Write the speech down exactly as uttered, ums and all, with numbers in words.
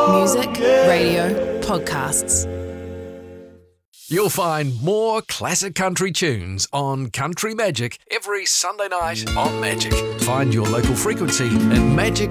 Music, radio, podcasts. You'll find more classic country tunes on Country Magic every Sunday night on Magic. Find your local frequency at magic